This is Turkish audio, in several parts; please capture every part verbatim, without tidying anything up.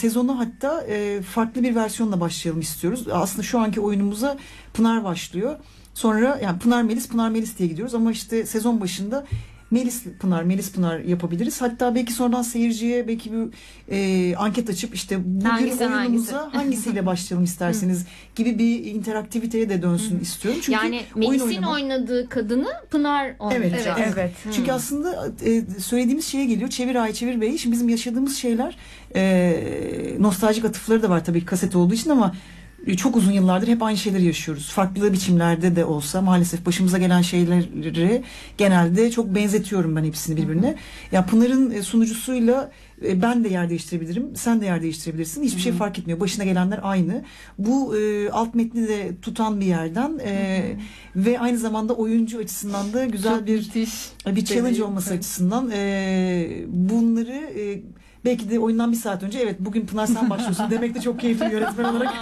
sezonu hatta e, farklı bir versiyonla başlayalım istiyoruz. Aslında şu anki oyunumuza Pınar başlıyor. Sonra yani Pınar Melis, Pınar Melis diye gidiyoruz ama işte sezon başında Melis Pınar, Melis Pınar yapabiliriz. Hatta belki sonradan seyirciye belki bir e, anket açıp işte bugün hangisi, oyunumuza hangisi? hangisiyle başlayalım isterseniz gibi bir interaktiviteye de dönsün istiyorum. Çünkü yani Melis'in oynadığı kadını Pınar oynayacak. Evet, evet. evet. Çünkü Hmm. aslında e, söylediğimiz şeye geliyor. Çevir Ay Çevir Bey. Şimdi bizim yaşadığımız şeyler e, nostaljik atıfları da var tabii kaset olduğu için ama çok uzun yıllardır hep aynı şeyleri yaşıyoruz. Farklı biçimlerde de olsa maalesef başımıza gelen şeyleri genelde çok benzetiyorum ben hepsini birbirine. Hı hı. Ya Pınar'ın sunucusuyla ben de yer değiştirebilirim, sen de yer değiştirebilirsin. Hiçbir hı hı. şey fark etmiyor. Başına gelenler aynı. Bu e, alt metni de tutan bir yerden e, ve aynı zamanda oyuncu açısından da güzel çok bir müthiş. bir challenge olması evet. açısından e, bunları e, belki de oyundan bir saat önce evet bugün Pınar sen başlıyorsun demek de çok keyifli bir yönetmen olarak.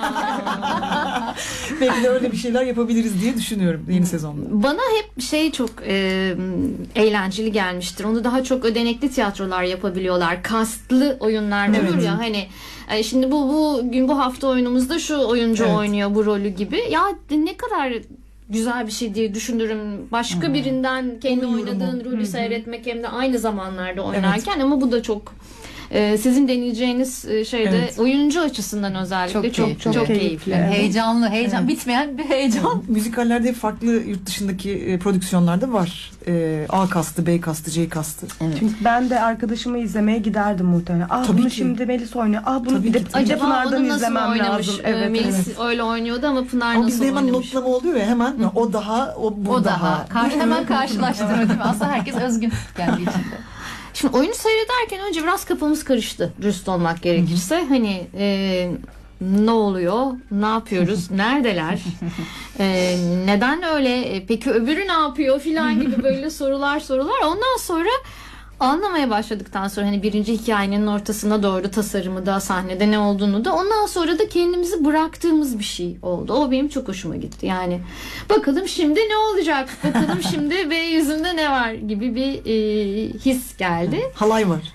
Belki de öyle bir şeyler yapabiliriz diye düşünüyorum yeni sezonda. Bana hep şey çok e, eğlenceli gelmiştir. Onu daha çok ödenekli tiyatrolar yapabiliyorlar. Kastlı oyunlar olur evet. ya hani e, şimdi bu bu gün bu hafta oyunumuzda şu oyuncu evet. oynuyor bu rolü gibi. Ya ne kadar güzel bir şey diye düşünürüm. Başka hmm. birinden kendi Onu oynadığın rolü hmm. seyretmek hem de aynı zamanlarda oynarken evet. ama bu da çok Ee, sizin deneyeceğiniz şeyde evet. oyuncu açısından özellikle çok çok, keyifli. çok, çok keyifli. keyifli. Evet. Heyecanlı, heyecan evet. bitmeyen bir heyecan. Evet. Müzikallerde farklı yurt dışındaki e, prodüksiyonlarda var. E, A kastı, B kastı, C kastı. Evet. Çünkü ben de arkadaşımı izlemeye giderdim muhtemelen. Ah Tabii bunu ki. şimdi Melis oynuyor. Ah bunu Tabii bir de acaba Pınar'dan onu nasıl izlemem oynamış? lazım. Evet, Melis evet. öyle oynuyordu ama Pınar ama nasıl oynamış? Ama bizde hemen notlama oluyor ya hemen Hı. o daha, o bu o daha. daha. Kar hemen karşılaştırma değil mi? Aslında herkes özgün kendi içinde. Şimdi oyunu seyrederken önce biraz kafamız karıştı dürüst olmak gerekirse. Hı hı. Hani e, ne oluyor? Ne yapıyoruz? Neredeler? e, neden öyle? Peki öbürü ne yapıyor? Filan gibi böyle sorular sorular. Ondan sonra anlamaya başladıktan sonra hani birinci hikayenin ortasına doğru tasarımı da sahnede ne olduğunu da ondan sonra da kendimizi bıraktığımız bir şey oldu. O benim çok hoşuma gitti. Yani bakalım şimdi ne olacak? Bakalım şimdi B yüzünde ne var gibi bir e, his geldi. Halay var.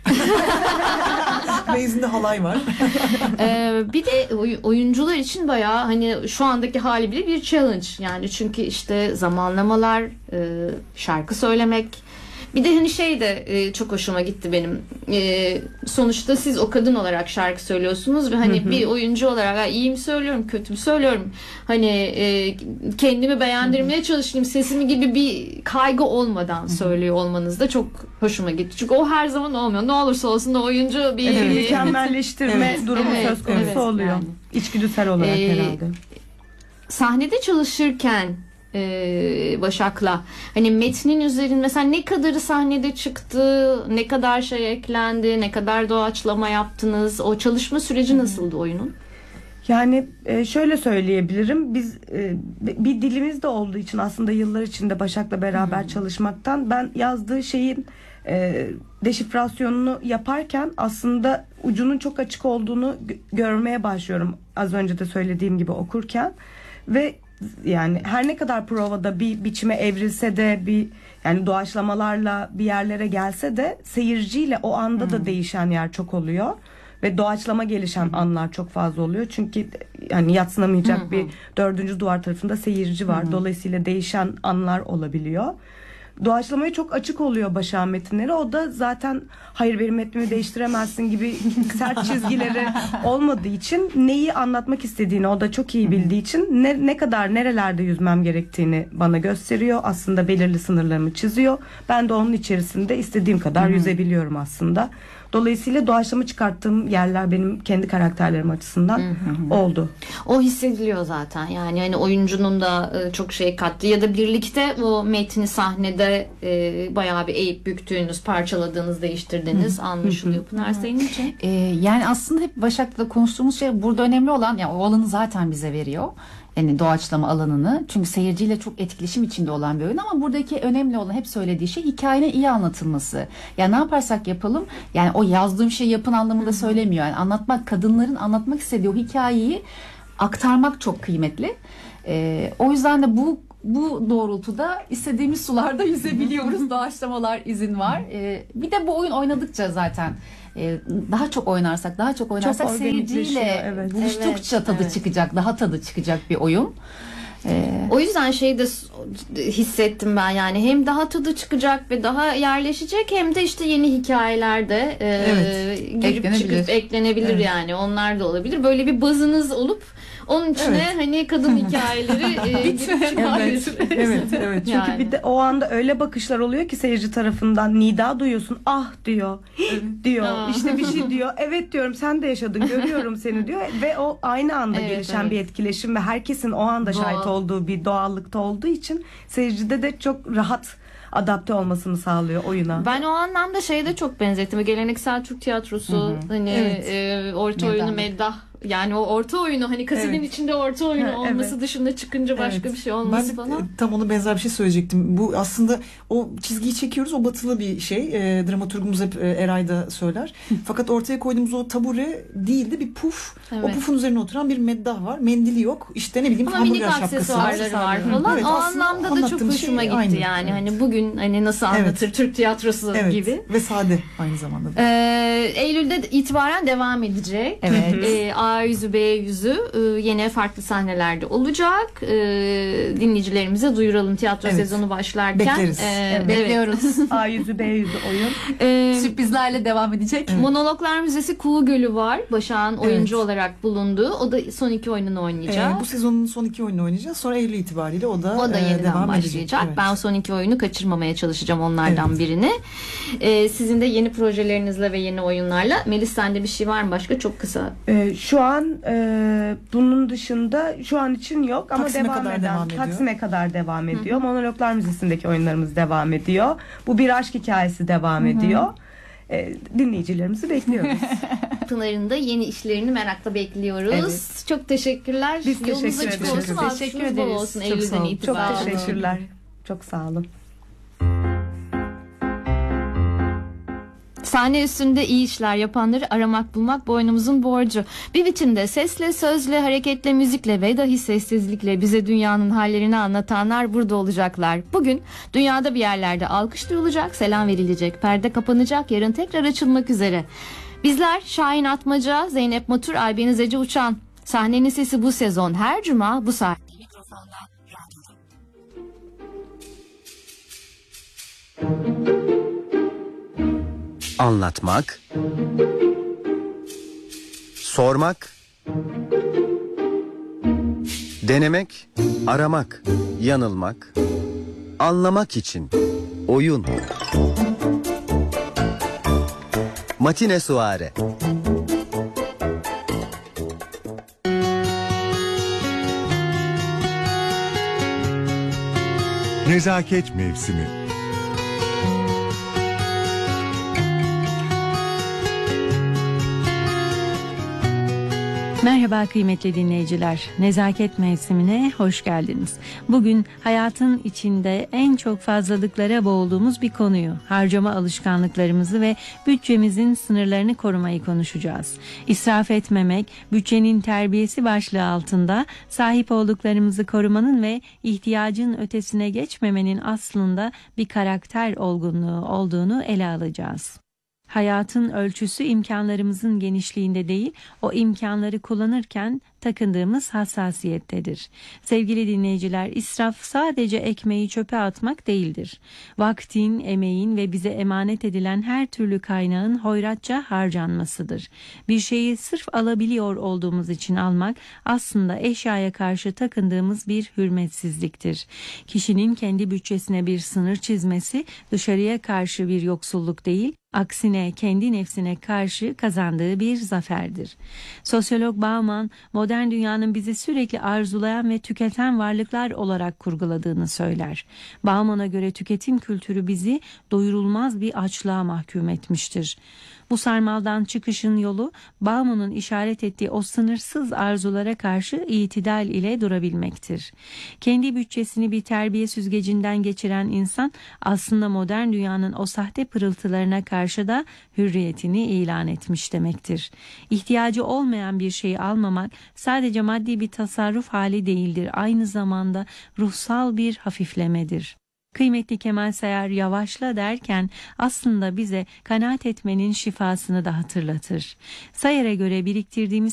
B yüzünde halay var. ee, bir de oyuncular için bayağı hani şu andaki hali bile bir challenge. Yani çünkü işte zamanlamalar, e, şarkı söylemek. Bir de hani şey de e, çok hoşuma gitti benim. E, sonuçta siz o kadın olarak şarkı söylüyorsunuz ve hani hı hı. bir oyuncu olarak iyi mi söylüyorum, kötü mü söylüyorum? Hani e, kendimi beğendirmeye hı hı. çalışayım sesimi gibi bir kaygı olmadan hı hı. söylüyor olmanız da çok hoşuma gitti. Çünkü o her zaman olmuyor. Ne olursa olsun da oyuncu bir evet, mükemmelleştirme evet. durumu evet, söz konusu evet, oluyor. Yani. İçgüdüsel olarak ee, herhalde. Sahnede çalışırken Ee, Başak'la hani metnin üzerinde mesela ne kadarı sahnede çıktı, ne kadar şey eklendi, ne kadar doğaçlama yaptınız, o çalışma süreci nasıldı oyunun? Yani şöyle söyleyebilirim, biz bir dilimiz de olduğu için aslında yıllar içinde Başak'la beraber hmm. çalışmaktan ben yazdığı şeyin deşifrasyonunu yaparken aslında ucunun çok açık olduğunu görmeye başlıyorum az önce de söylediğim gibi okurken ve yani her ne kadar provada bir biçime evrilse de bir yani doğaçlamalarla bir yerlere gelse de seyirciyle o anda hmm. da değişen yer çok oluyor ve doğaçlama gelişen hmm. anlar çok fazla oluyor çünkü yani yadsınamayacak hmm. bir dördüncü duvar tarafında seyirci var hmm. dolayısıyla değişen anlar olabiliyor. Doğaçlamaya çok açık oluyor Başak'ın metinleri. O da zaten hayır benim metnimi değiştiremezsin gibi sert çizgileri olmadığı için neyi anlatmak istediğini o da çok iyi bildiği için ne, ne kadar nerelerde yüzmem gerektiğini bana gösteriyor. Aslında belirli sınırlarımı çiziyor. Ben de onun içerisinde istediğim kadar Hı-hı. yüzebiliyorum aslında. Dolayısıyla doğaçlama çıkarttığım yerler benim kendi karakterlerim açısından Hı-hı. oldu. O hissediliyor zaten. Yani hani oyuncunun da e, çok şey kattı ya da birlikte o metni sahnede e, bayağı bir eğip büktüğünüz, parçaladığınız, değiştirdiğiniz Hı-hı. anlaşılıyor. Pınar senin için? Ee, yani aslında hep Başak'la konuştuğumuz şey burada önemli olan yani o alanı zaten bize veriyor. Yani doğaçlama alanını. Çünkü seyirciyle çok etkileşim içinde olan bir oyun ama buradaki önemli olan hep söylediği şey hikayenin iyi anlatılması. Yani ne yaparsak yapalım yani o yazdığım şey yapın anlamında söylemiyor. Yani anlatmak, kadınların anlatmak istediği o hikayeyi aktarmak çok kıymetli. Ee, o yüzden de bu bu doğrultuda istediğimiz sularda yüzebiliyoruz. Doğaçlamalar izin var. Ee, bir de bu oyun oynadıkça zaten e, daha çok oynarsak, daha çok oynarsak Çok seyirciyle organikleşiyor, evet. buluştukça Evet, tadı evet. çıkacak, daha tadı çıkacak bir oyun. Ee, O yüzden şeyi de s- hissettim ben, yani hem daha tadı çıkacak ve daha yerleşecek, hem de işte yeni hikayeler de e, Evet. girip Eklenebilir. çıkıp eklenebilir, Evet. yani onlar da olabilir. Böyle bir bazınız olup onun içine Evet. hani kadın hikayeleri e, girip çıkabilir. Evet, evet. Çünkü Yani. bir de o anda öyle bakışlar oluyor ki seyirci tarafından, nida duyuyorsun, ah diyor, diyor, Aa. işte bir şey diyor, evet diyorum, sen de yaşadın, görüyorum seni diyor ve o aynı anda Evet, gelişen evet. bir etkileşim ve herkesin o anda Doğal. şahit olduğu bir doğallıkta olduğu için seyircide de çok rahat adapte olmasını sağlıyor oyuna. Ben o anlamda şeye de çok benzettim. Geleneksel Türk tiyatrosu, hani Evet. e, orta Meddah. oyunu meddah. Yani o orta oyunu, hani kasetin Evet. içinde orta oyunu Ha, olması evet. dışında çıkınca başka Evet. bir şey olması Ben de falan. e, tam onu benzer bir şey söyleyecektim. Bu aslında o çizgiyi çekiyoruz. O batılı bir şey. E, dramaturgumuz hep e, Eray da söyler. Fakat ortaya koyduğumuz o tabure değil de bir puf. O Evet. pufun üzerine oturan bir meddah var. Mendili yok. İşte ne bileyim Ama minik hamburger şapkası var. aksesuarları var falan. Evet, o aslında anlamda da çok anlattığım şey hoşuma gitti aynı. yani. Evet. Hani bugün hani nasıl anlatır Evet. Türk tiyatrosu Evet. gibi. Ve sade aynı zamanda. da. Ee, Eylül'de itibaren devam edecek. Evet. Ee, A yüzü, B yüzü e, yine farklı sahnelerde olacak. Ee, dinleyicilerimize duyuralım tiyatro Evet. sezonu başlarken. Bekleriz. Ee, Evet. bekliyoruz. A yüzü B yüzü oyun. Ee, Sürprizlerle devam edecek. Monologlar Müzesi Kuğu Gölü var. Başak'ın Evet. oyuncu olarak bulunduğu. O da son iki oyununu oynayacak. E, bu sezonun son iki oyununu oynayacağız. Sonra Eylül itibariyle o da, O da e, yeniden devam başlayacak. edecek. Evet. Ben son iki oyunu kaçırmamaya çalışacağım, onlardan Evet. birini. Ee, sizin de yeni projelerinizle ve yeni oyunlarla. Melis, sende bir şey var mı başka? Çok kısa. Ee, şu an e, bunun dışında şu an için yok ama Taksim'e devam kadar eden devam ediyor. Taksim'e kadar devam ediyor. Monologlar Müzesi'ndeki oyunlarımız devam ediyor. Bu bir aşk hikayesi devam ediyor. Ee, dinleyicilerimizi bekliyoruz. Pınar'ın da yeni işlerini merakla bekliyoruz. Evet. Çok teşekkürler. Biz Yolunuz teşekkür açık ederiz. olsun. Teşekkür Alkışınız bol ederiz. olsun Çok sağ Eylül'den olun. Çok itibaren. teşekkürler. Çok sağ olun. Sahne üstünde iyi işler yapanları aramak bulmak boynumuzun borcu. Bir biçimde sesle, sözle, hareketle, müzikle ve dahi sessizlikle bize dünyanın hallerini anlatanlar burada olacaklar. Bugün dünyada bir yerlerde alkış duyulacak, selam verilecek, perde kapanacak, yarın tekrar açılmak üzere. Bizler Şahin Atmaca, Zeynep Matur, Aybeniz Ece Uçan. Sahnenin sesi bu sezon her cuma bu saat. Anlatmak, sormak, denemek, aramak, yanılmak, anlamak için oyun. Matine Suare. Nezaket mevsimi. Merhaba kıymetli dinleyiciler. Nezaket mevsimine hoş geldiniz. Bugün hayatın içinde en çok fazlalıklara boğulduğumuz bir konuyu, harcama alışkanlıklarımızı ve bütçemizin sınırlarını korumayı konuşacağız. İsraf etmemek, bütçenin terbiyesi başlığı altında sahip olduklarımızı korumanın ve ihtiyacın ötesine geçmemenin aslında bir karakter olgunluğu olduğunu ele alacağız. Hayatın ölçüsü imkanlarımızın genişliğinde değil, o imkanları kullanırken takındığımız hassasiyettedir. Sevgili dinleyiciler, israf sadece ekmeği çöpe atmak değildir. Vaktin, emeğin ve bize emanet edilen her türlü kaynağın hoyratça harcanmasıdır. Bir şeyi sırf alabiliyor olduğumuz için almak aslında eşyaya karşı takındığımız bir hürmetsizliktir. Kişinin kendi bütçesine bir sınır çizmesi dışarıya karşı bir yoksulluk değil, aksine kendi nefsine karşı kazandığı bir zaferdir. Sosyolog Bauman, modern dünyanın bizi sürekli arzulayan ve tüketen varlıklar olarak kurguladığını söyler. Bauman'a göre tüketim kültürü bizi doyurulmaz bir açlığa mahkum etmiştir. Bu sarmaldan çıkışın yolu Bauman'ın işaret ettiği o sınırsız arzulara karşı itidal ile durabilmektir. Kendi bütçesini bir terbiye süzgecinden geçiren insan aslında modern dünyanın o sahte pırıltılarına karşı da hürriyetini ilan etmiş demektir. İhtiyacı olmayan bir şeyi almamak sadece maddi bir tasarruf hali değildir. Aynı zamanda ruhsal bir hafiflemedir. Kıymetli Kemal Sayar yavaşla derken aslında bize kanaat etmenin şifasını da hatırlatır. Sayar'a göre biriktirdiğimiz